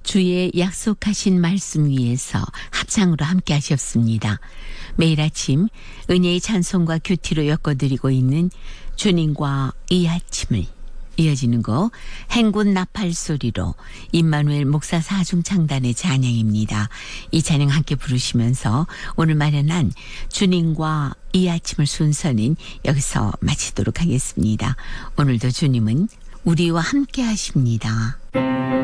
주의 약속하신 말씀 위에서 합창으로 함께 하셨습니다. 매일 아침 은혜의 찬송과 큐티로 엮어드리고 있는 주님과 이 아침을, 이어지는 곡 행군 나팔 소리로 임마누엘 목사 사중창단의 찬양입니다. 이 찬양 함께 부르시면서 오늘 마련한 주님과 이 아침을 순서는 여기서 마치도록 하겠습니다. 오늘도 주님은 우리와 함께 하십니다.